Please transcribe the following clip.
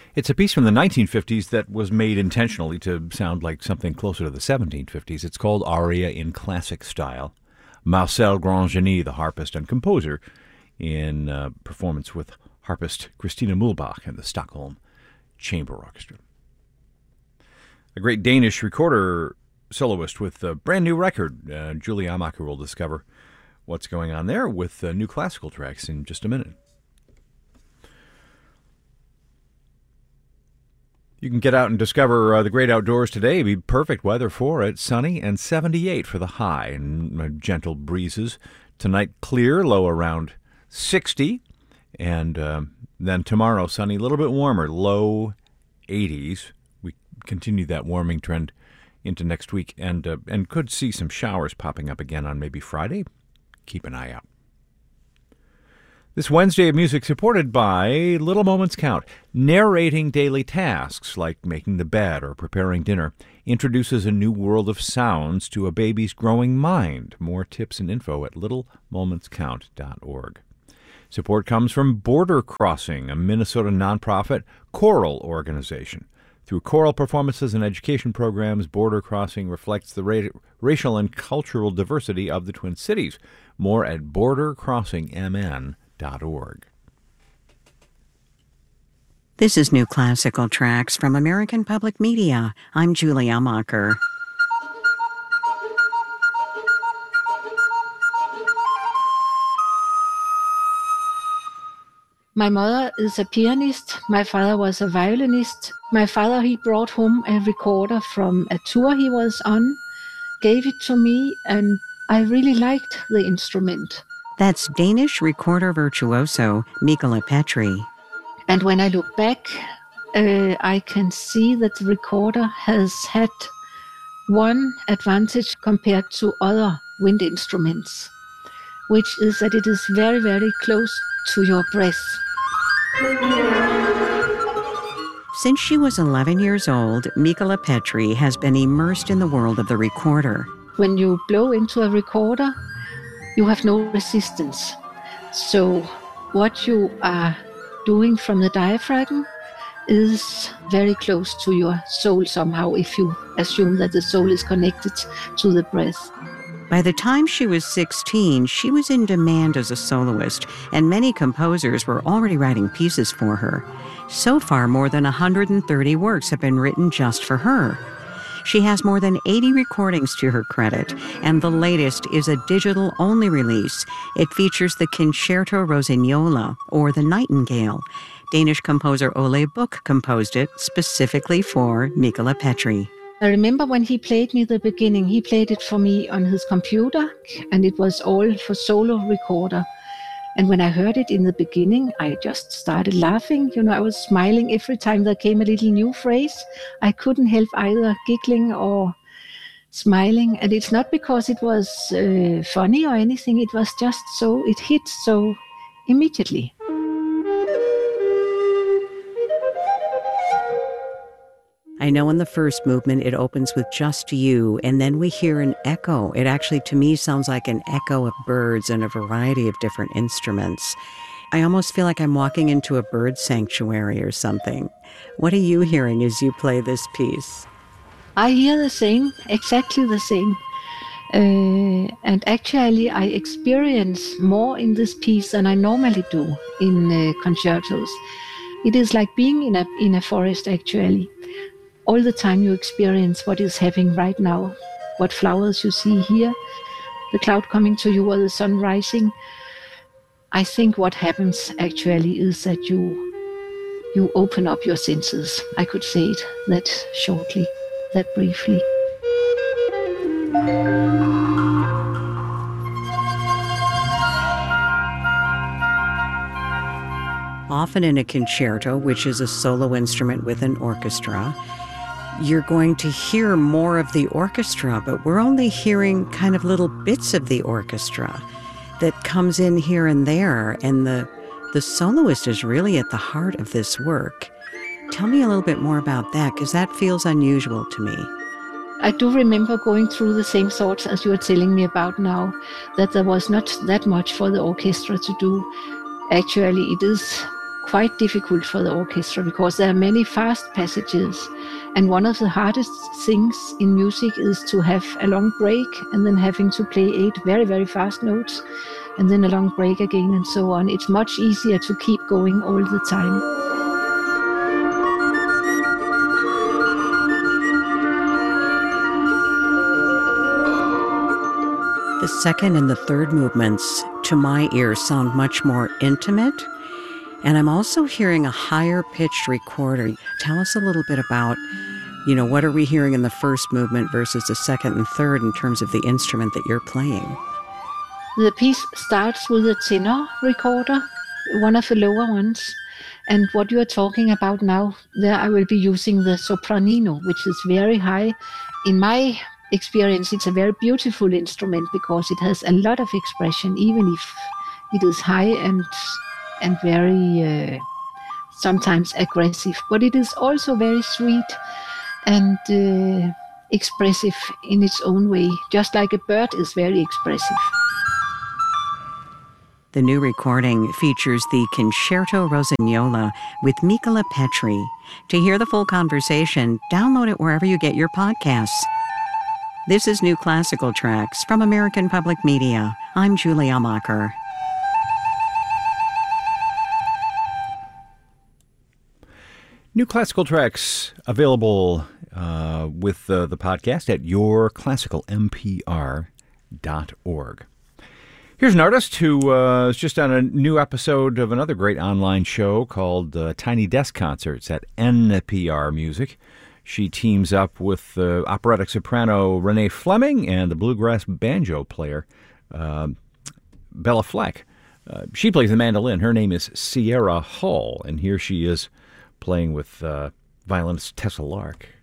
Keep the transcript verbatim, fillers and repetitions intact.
It's a piece from the nineteen fifties that was made intentionally to sound like something closer to the seventeen fifties. It's called Aria in Classic Style. Marcel Grandgenie, the harpist and composer, in uh, performance with harpist Christina Muhlbach and the Stockholm Chamber Orchestra. A great Danish recorder soloist with a brand new record. Uh, Julie Amacher will discover what's going on there with uh, new classical tracks in just a minute. You can get out and discover uh, the great outdoors today. It'd be perfect weather for it. Sunny and seventy-eight for the high and uh, gentle breezes. Tonight clear, low around sixty. And uh, then tomorrow sunny, a little bit warmer, low eighties. We continue that warming trend into next week and uh, and could see some showers popping up again on maybe Friday. Keep an eye out. This Wednesday of music supported by Little Moments Count. Narrating daily tasks like making the bed or preparing dinner introduces a new world of sounds to a baby's growing mind. More tips and info at little moments count dot org. Support comes from Border Crossing, a Minnesota nonprofit choral organization. Through choral performances and education programs, Border Crossing reflects the ra- racial and cultural diversity of the Twin Cities. More at border crossing m n dot org. This is New Classical Tracks from American Public Media. I'm Julie Amacher. My mother is a pianist. My father was a violinist. My father, he brought home a recorder from a tour he was on, gave it to me, and I really liked the instrument. That's Danish recorder virtuoso Michala Petri. And when I look back, uh, I can see that the recorder has had one advantage compared to other wind instruments, which is that it is very, very close to your breath. Since she was eleven years old, Michala Petri has been immersed in the world of the recorder. When you blow into a recorder, you have no resistance. So what you are doing from the diaphragm is very close to your soul somehow, if you assume that the soul is connected to the breath. By the time she was sixteen, she was in demand as a soloist, and many composers were already writing pieces for her. So far, more than one hundred thirty works have been written just for her. She has more than eighty recordings to her credit, and the latest is a digital-only release. It features the Concerto Rosignola, or the Nightingale. Danish composer Ole Buch composed it specifically for Michala Petri. I remember when he played me the beginning, he played it for me on his computer, and it was all for solo recorder. And when I heard it in the beginning, I just started laughing. You know, I was smiling every time there came a little new phrase. I couldn't help either giggling or smiling. And it's not because it was uh, funny or anything. It was just so, it hit so immediately. I know in the first movement it opens with Just You, and then we hear an echo. It actually, to me, sounds like an echo of birds and a variety of different instruments. I almost feel like I'm walking into a bird sanctuary or something. What are you hearing as you play this piece? I hear the same, exactly the same. Uh, and actually, I experience more in this piece than I normally do in uh, concertos. It is like being in a in a forest, actually. All the time you experience what is happening right now, what flowers you see here, the cloud coming to you or the sun rising. I think what happens actually is that you you open up your senses. I could say it that shortly, that briefly. Often in a concerto, which is a solo instrument with an orchestra, you're going to hear more of the orchestra, but we're only hearing kind of little bits of the orchestra that comes in here and there, and the the soloist is really at the heart of this work. Tell me a little bit more about that, because that feels unusual to me. I do remember going through the same thoughts as you are telling me about now, that there was not that much for the orchestra to do. Actually, it is quite difficult for the orchestra because there are many fast passages. And one of the hardest things in music is to have a long break and then having to play eight very, very fast notes and then a long break again and so on. It's much easier to keep going all the time. The second and the third movements, to my ear, sound much more intimate. And I'm also hearing a higher pitched recorder. Tell us a little bit about, you know, what are we hearing in the first movement versus the second and third in terms of the instrument that you're playing? The piece starts with a tenor recorder, one of the lower ones. And what you are talking about now, there I will be using the sopranino, which is very high. In my experience, it's a very beautiful instrument because it has a lot of expression, even if it is high and and very uh, sometimes aggressive. But it is also very sweet and uh, expressive in its own way, just like a bird is very expressive. The new recording features the Concerto Rosignola with Michala Petri. To hear the full conversation, download it wherever you get your podcasts. This is New Classical Tracks from American Public Media. I'm Julia Macher. New Classical Tracks available uh, with uh, the podcast at your classical m p r dot org. Here's an artist who uh, is just on a new episode of another great online show called uh, Tiny Desk Concerts at N P R Music. She teams up with the uh, operatic soprano Renee Fleming and the bluegrass banjo player uh, Bella Fleck. Uh, she plays the mandolin. Her name is Sierra Hull, and here she is playing with uh, violinist Tessa Lark.